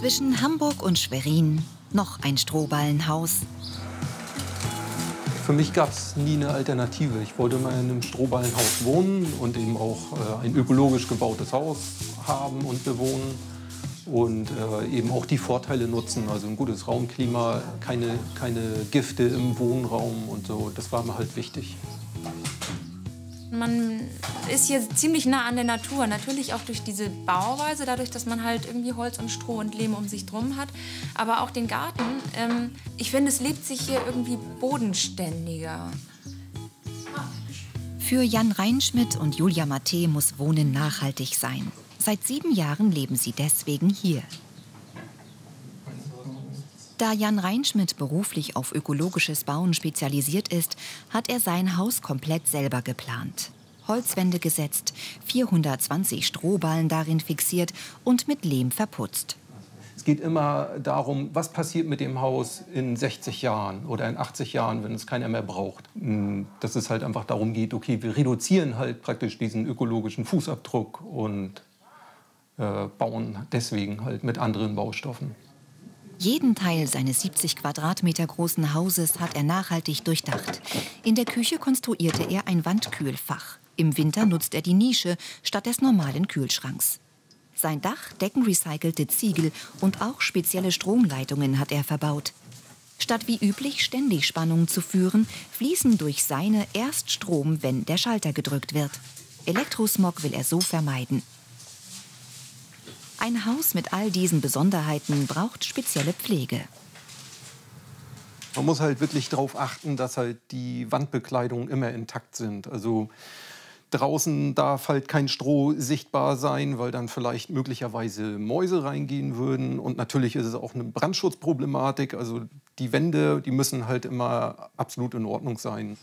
Zwischen Hamburg und Schwerin noch ein Strohballenhaus. Für mich gab es nie eine Alternative. Ich wollte mal in einem Strohballenhaus wohnen und eben auch ein ökologisch gebautes Haus haben und bewohnen. Und eben auch die Vorteile nutzen, also ein gutes Raumklima, keine Gifte im Wohnraum und so. Das war mir halt wichtig. Man ist hier ziemlich nah an der Natur, natürlich auch durch diese Bauweise, dadurch, dass man halt irgendwie Holz und Stroh und Lehm um sich drum hat. Aber auch den Garten, ich finde, es lebt sich hier irgendwie bodenständiger. Für Jan Reinschmidt und Julia Matte muss Wohnen nachhaltig sein. Seit 7 Jahren leben sie deswegen hier. Da Jan Reinschmidt beruflich auf ökologisches Bauen spezialisiert ist, hat er sein Haus komplett selber geplant. Holzwände gesetzt, 420 Strohballen darin fixiert und mit Lehm verputzt. Es geht immer darum, was passiert mit dem Haus in 60 Jahren oder in 80 Jahren, wenn es keiner mehr braucht. Dass es halt einfach darum geht, okay, wir reduzieren halt praktisch diesen ökologischen Fußabdruck und bauen deswegen halt mit anderen Baustoffen. Jeden Teil seines 70 Quadratmeter großen Hauses hat er nachhaltig durchdacht. In der Küche konstruierte er ein Wandkühlfach. Im Winter nutzt er die Nische statt des normalen Kühlschranks. Sein Dach decken recycelte Ziegel und auch spezielle Stromleitungen hat er verbaut. Statt wie üblich ständig Spannungen zu führen, fließen durch seine erst Strom, wenn der Schalter gedrückt wird. Elektrosmog will er so vermeiden. Ein Haus mit all diesen Besonderheiten braucht spezielle Pflege. Man muss halt wirklich darauf achten, dass halt die Wandbekleidungen immer intakt sind. Also draußen darf halt kein Stroh sichtbar sein, weil dann vielleicht möglicherweise Mäuse reingehen würden. Und natürlich ist es auch eine Brandschutzproblematik. Also die Wände, die müssen halt immer absolut in Ordnung sein.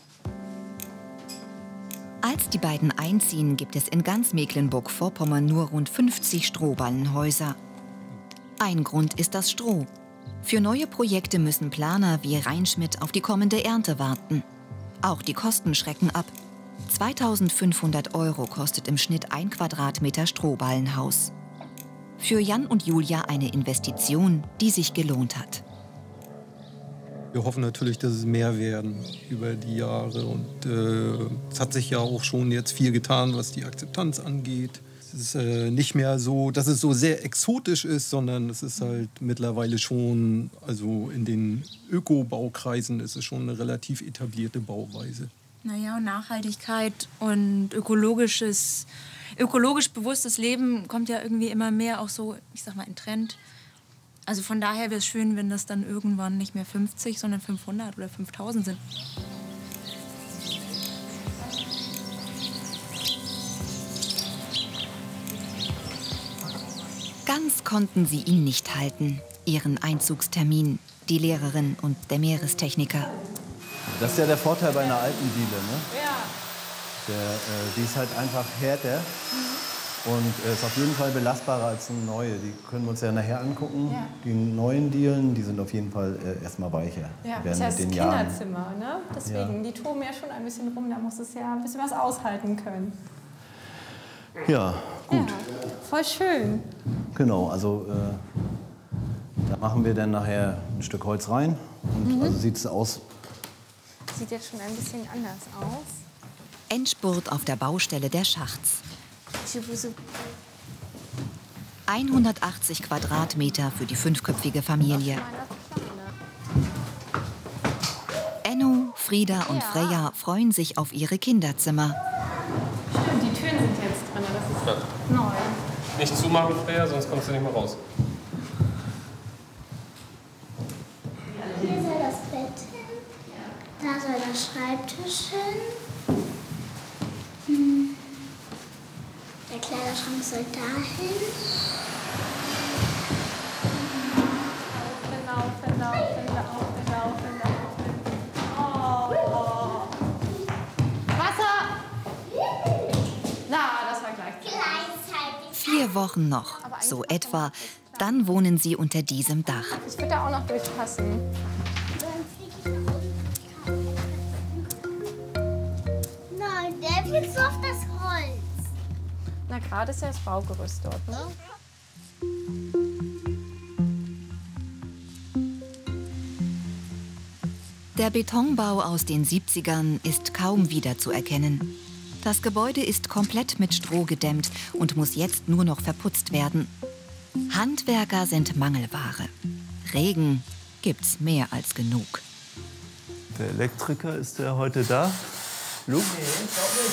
Als die beiden einziehen, gibt es in ganz Mecklenburg-Vorpommern nur rund 50 Strohballenhäuser. Ein Grund ist das Stroh. Für neue Projekte müssen Planer wie Reinschmidt auf die kommende Ernte warten. Auch die Kosten schrecken ab. 2.500 € kostet im Schnitt ein Quadratmeter Strohballenhaus. Für Jan und Julia eine Investition, die sich gelohnt hat. Wir hoffen natürlich, dass es mehr werden über die Jahre. Und es hat sich ja auch schon jetzt viel getan, was die Akzeptanz angeht. Es ist nicht mehr so, dass es so sehr exotisch ist, sondern es ist halt mittlerweile schon, also in den Ökobaukreisen ist es schon eine relativ etablierte Bauweise. Naja, und Nachhaltigkeit und ökologisch bewusstes Leben kommt ja irgendwie immer mehr auch so, ich sag mal, in Trend. Also von daher wäre es schön, wenn das dann irgendwann nicht mehr 50, sondern 500 oder 5000 sind. Ganz konnten sie ihn nicht halten, ihren Einzugstermin, die Lehrerin und der Meerestechniker. Das ist ja der Vorteil bei einer alten Diele, ne? Ja. Die ist halt einfach härter. Und ist auf jeden Fall belastbarer als eine neue. Die können wir uns ja nachher angucken. Ja. Die neuen Dielen, die sind auf jeden Fall erstmal weicher. Ja, das heißt Kinderzimmer, ne? Deswegen, die toben ja schon ein bisschen rum, da muss es ja ein bisschen was aushalten können. Ja, gut. Ja, voll schön. Genau, also da machen wir dann nachher ein Stück Holz rein. Und also sieht es aus. Sieht jetzt schon ein bisschen anders aus. Endspurt auf der Baustelle der Schachts. 180 Quadratmeter für die 5-köpfige Familie. Enno, Frieda und Freya freuen sich auf ihre Kinderzimmer. Stimmt, die Türen sind jetzt drin, das ist neu. Nicht zumachen, Freya, sonst kommst du nicht mehr raus. Hier soll das Bett hin, da soll der Schreibtisch hin. Der Kleiderschrank soll dahin. Oh. Wasser! Na, das war gleichzeitig. 4 Wochen noch, so etwa. Dann wohnen sie unter diesem Dach. Ich würde da auch noch durchpassen. Nein, der fliegt so auf das Holz. Na, gerade ist ja das Baugerüst dort, ne? Der Betonbau aus den 70ern ist kaum wiederzuerkennen. Das Gebäude ist komplett mit Stroh gedämmt und muss jetzt nur noch verputzt werden. Handwerker sind Mangelware. Regen gibt's mehr als genug. Der Elektriker, ist der heute da? Luke? Nee, ich glaube nicht.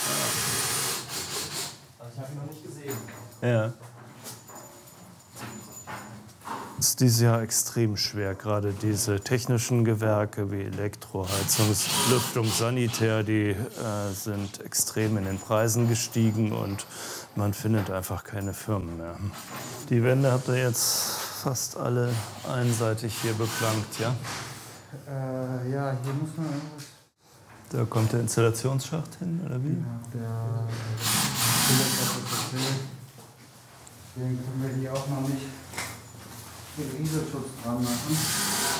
Also ich habe ihn noch nicht gesehen. Ja. Es ist dieses Jahr extrem schwer, gerade diese technischen Gewerke wie Elektro, Heizungs-, Lüftung, Sanitär, die sind extrem in den Preisen gestiegen und man findet einfach keine Firmen mehr. Die Wände habt ihr jetzt fast alle einseitig hier beplankt, ja? Ja, hier muss man irgendwas... Da kommt der Installationsschacht hin, oder wie? Ja, den können wir hier auch noch nicht den Rieselschutz dran machen.